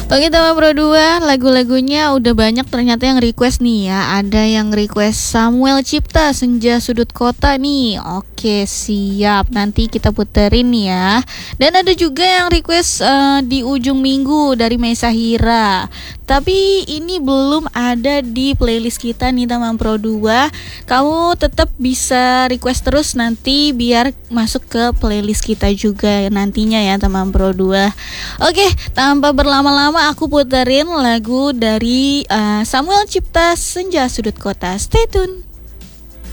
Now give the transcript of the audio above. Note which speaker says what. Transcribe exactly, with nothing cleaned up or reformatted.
Speaker 1: Oke teman Pro dua, lagu-lagunya udah banyak ternyata yang request nih ya. Ada yang request Samuel Cipta, Senja Sudut Kota nih. Oke siap, nanti kita puterin nih ya. Dan ada juga yang request uh, di ujung minggu dari Mesa Hira. Tapi ini belum ada di playlist kita nih teman Pro dua. Kamu tetap bisa request terus nanti biar masuk ke playlist kita juga nantinya ya teman Pro dua. Oke, tanpa berlama-lama aku puterin lagu dari uh, Samuel Cipta, Senja Sudut Kota. Stay tune.